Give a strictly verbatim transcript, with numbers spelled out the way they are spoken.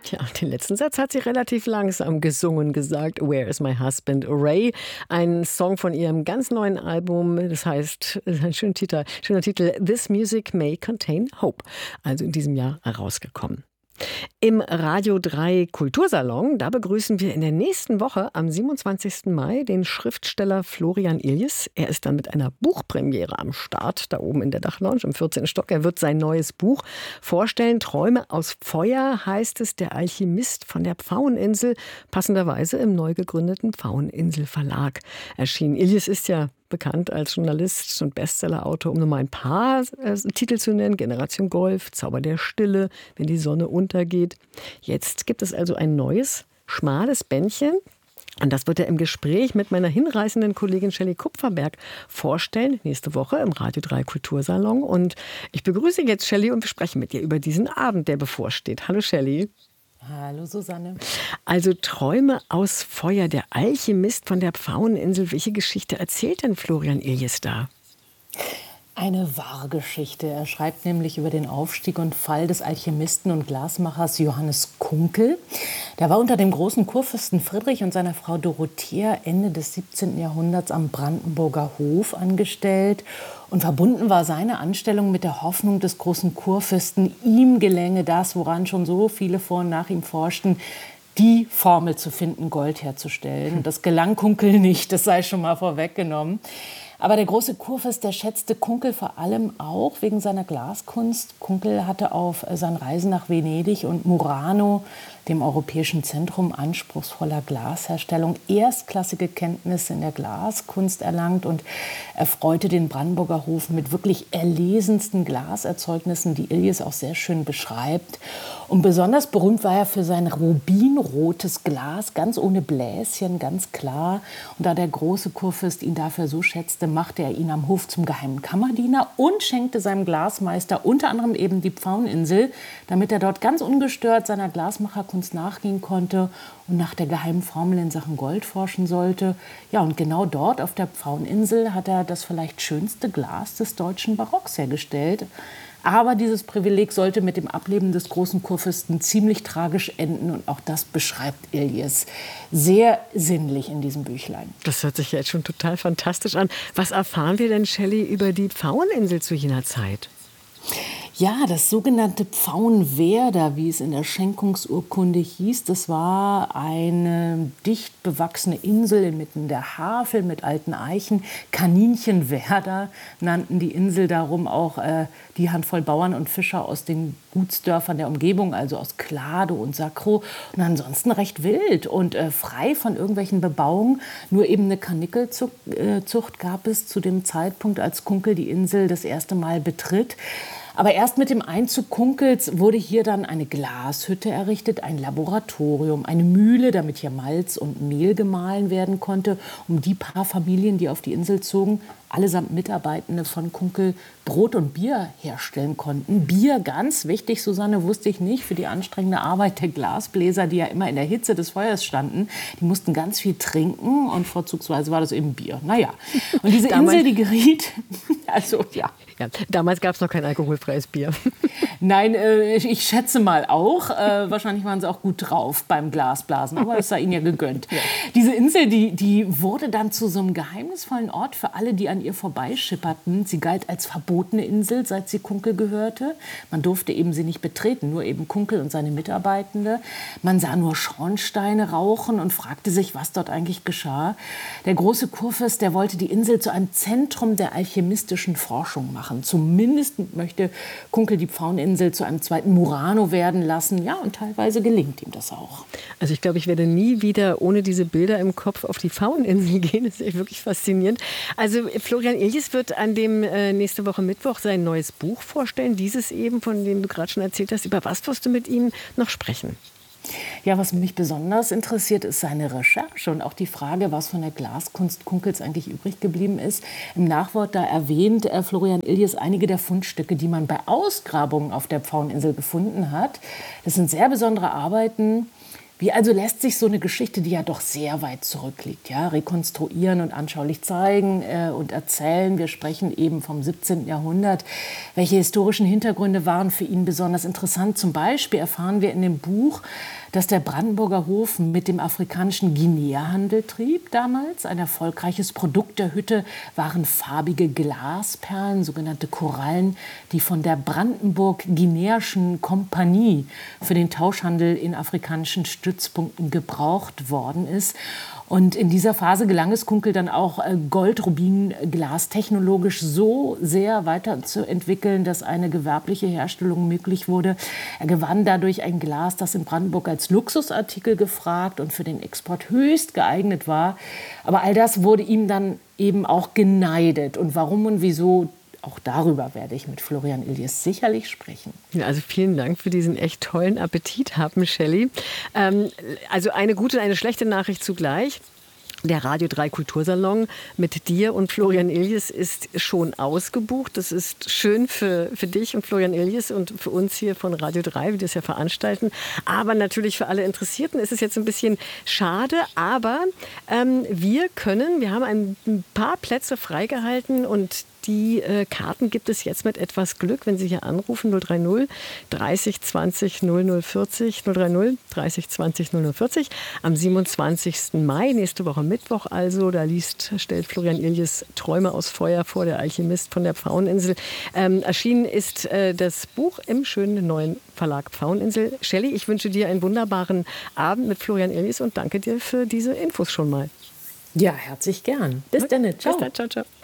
Tja, den letzten Satz hat sie relativ langsam gesungen, gesagt. Where is my husband, Ray? Ein Song von ihrem ganz neuen Album. Das heißt, das ist ein schöner Titel, schöner Titel, This Music May Contain Hope. Also in diesem Jahr herausgekommen. Im Radio drei Kultursalon, da begrüßen wir in der nächsten Woche am siebenundzwanzigsten Mai den Schriftsteller Florian Iljes. Er ist dann mit einer Buchpremiere am Start, da oben in der Dachlounge im vierzehnten Stock. Er wird sein neues Buch vorstellen. Träume aus Feuer heißt es, der Alchemist von der Pfaueninsel, passenderweise im neu gegründeten Pfaueninsel Verlag erschienen. Iljes ist ja bekannt als Journalist und Bestsellerautor, um nur mal ein paar äh, Titel zu nennen. Generation Golf, Zauber der Stille, Wenn die Sonne untergeht. Jetzt gibt es also ein neues, schmales Bändchen. Und das wird er im Gespräch mit meiner hinreißenden Kollegin Shelley Kupferberg vorstellen, nächste Woche im Radio drei Kultursalon. Und ich begrüße jetzt Shelley und wir sprechen mit ihr über diesen Abend, der bevorsteht. Hallo Shelley. Hallo Susanne. Also Träume aus Feuer, der Alchemist von der Pfaueninsel. Welche Geschichte erzählt denn Florian Iljes da? Eine wahre Geschichte. Er schreibt nämlich über den Aufstieg und Fall des Alchemisten und Glasmachers Johannes Kunkel. Der war unter dem großen Kurfürsten Friedrich und seiner Frau Dorothea Ende des siebzehnten Jahrhunderts am Brandenburger Hof angestellt. Und verbunden war seine Anstellung mit der Hoffnung des großen Kurfürsten, ihm gelänge das, woran schon so viele vor und nach ihm forschten, die Formel zu finden, Gold herzustellen. Das gelang Kunkel nicht, das sei schon mal vorweggenommen. Aber der große Kurfürst, der schätzte Kunkel vor allem auch wegen seiner Glaskunst. Kunkel hatte auf seinen Reisen nach Venedig und Murano, dem europäischen Zentrum anspruchsvoller Glasherstellung, erstklassige Kenntnisse in der Glaskunst erlangt und erfreute den Brandenburger Hof mit wirklich erlesensten Glaserzeugnissen, die Iljes auch sehr schön beschreibt. Und besonders berühmt war er für sein rubinrotes Glas, ganz ohne Bläschen, ganz klar. Und da der große Kurfürst ihn dafür so schätzte, machte er ihn am Hof zum geheimen Kammerdiener und schenkte seinem Glasmeister unter anderem eben die Pfaueninsel, damit er dort ganz ungestört seiner Glasmacherkunst nachgehen konnte und nach der geheimen Formel in Sachen Gold forschen sollte. Ja, und genau dort auf der Pfaueninsel hat er das vielleicht schönste Glas des deutschen Barocks hergestellt. Aber dieses Privileg sollte mit dem Ableben des großen Kurfürsten ziemlich tragisch enden. Und auch das beschreibt Iljes sehr sinnlich in diesem Büchlein. Das hört sich jetzt schon total fantastisch an. Was erfahren wir denn, Shelley, über die Pfaueninsel zu jener Zeit? Ja, das sogenannte Pfauenwerder, wie es in der Schenkungsurkunde hieß, das war eine dicht bewachsene Insel inmitten der Havel mit alten Eichen. Kaninchenwerder nannten die Insel darum auch äh, die Handvoll Bauern und Fischer aus den Gutsdörfern der Umgebung, also aus Klado und Sacro. Und ansonsten recht wild und äh, frei von irgendwelchen Bebauungen. Nur eben eine Karnickelzucht äh, gab es zu dem Zeitpunkt, als Kunkel die Insel das erste Mal betritt. Aber erst mit dem Einzug Kunkels wurde hier dann eine Glashütte errichtet, ein Laboratorium, eine Mühle, damit hier Malz und Mehl gemahlen werden konnte, um die paar Familien, die auf die Insel zogen, allesamt Mitarbeitende von Kunkel, Brot und Bier herstellen konnten. Bier, ganz wichtig, Susanne, wusste ich nicht, für die anstrengende Arbeit der Glasbläser, die ja immer in der Hitze des Feuers standen. Die mussten ganz viel trinken und vorzugsweise war das eben Bier. Naja, und diese Insel, die geriet, also ja. Ja, damals gab es noch kein alkoholfreies Bier. Nein, äh, ich schätze mal auch. Äh, wahrscheinlich waren sie auch gut drauf beim Glasblasen, aber das sei ihnen ja gegönnt. Ja. Diese Insel, die, die wurde dann zu so einem geheimnisvollen Ort für alle, die an ihr vorbeischipperten. Sie galt als verbotene Insel, seit sie Kunkel gehörte. Man durfte eben sie nicht betreten, nur eben Kunkel und seine Mitarbeitende. Man sah nur Schornsteine rauchen und fragte sich, was dort eigentlich geschah. Der große Kurfürst, der wollte die Insel zu einem Zentrum der alchemistischen Forschung machen. Zumindest möchte Kunkel die Pfaueninsel zu einem zweiten Murano werden lassen. Ja, und teilweise gelingt ihm das auch. Also ich glaube, ich werde nie wieder ohne diese Bilder im Kopf auf die Pfaueninsel gehen. Das ist echt wirklich faszinierend. Also Florian Iljes wird an dem äh, nächste Woche Mittwoch sein neues Buch vorstellen. Dieses eben, von dem du gerade schon erzählt hast. Über was wirst du mit ihm noch sprechen? Ja, was mich besonders interessiert, ist seine Recherche und auch die Frage, was von der Glaskunst Kunkels eigentlich übrig geblieben ist. Im Nachwort da erwähnt äh, Florian Iljes einige der Fundstücke, die man bei Ausgrabungen auf der Pfaueninsel gefunden hat. Das sind sehr besondere Arbeiten, Wie also lässt sich so eine Geschichte, die ja doch sehr weit zurückliegt, ja, rekonstruieren und anschaulich zeigen äh, und erzählen? Wir sprechen eben vom siebzehnten Jahrhundert. Welche historischen Hintergründe waren für ihn besonders interessant? Zum Beispiel erfahren wir in dem Buch, dass der Brandenburger Hof mit dem afrikanischen Guinea-Handel trieb damals. Ein erfolgreiches Produkt der Hütte waren farbige Glasperlen, sogenannte Korallen, die von der Brandenburg-Guineischen Kompanie für den Tauschhandel in afrikanischen Stützpunkten gebraucht worden ist. Und in dieser Phase gelang es Kunkel dann auch, Gold-Rubin-Glas technologisch so sehr weiterzuentwickeln, dass eine gewerbliche Herstellung möglich wurde. Er gewann dadurch ein Glas, das in Brandenburg als Luxusartikel gefragt und für den Export höchst geeignet war. Aber all das wurde ihm dann eben auch geneidet. Und warum und wieso? Auch darüber werde ich mit Florian Illies sicherlich sprechen. Ja, also vielen Dank für diesen echt tollen Appetit haben, Shelley. Ähm, also eine gute und eine schlechte Nachricht zugleich. Der Radio drei Kultursalon mit dir und Florian Illies ist schon ausgebucht. Das ist schön für, für dich und Florian Illies und für uns hier von Radio drei, wie wir das ja veranstalten. Aber natürlich für alle Interessierten ist es jetzt ein bisschen schade. Aber ähm, wir können, wir haben ein paar Plätze freigehalten und die äh, Karten gibt es jetzt mit etwas Glück, wenn Sie hier anrufen, null drei null, dreißig zwanzig null null vierzig, null drei null, dreißig zwanzig null null vierzig. Am siebenundzwanzigsten Mai, nächste Woche Mittwoch also, da liest, stellt Florian Illies Träume aus Feuer vor, der Alchemist von der Pfaueninsel. Ähm, erschienen ist äh, das Buch im schönen neuen Verlag Pfaueninsel. Shelley, ich wünsche dir einen wunderbaren Abend mit Florian Illies und danke dir für diese Infos schon mal. Ja, herzlich gern. Bis dann. Ciao. Bis dann. Ciao, ciao.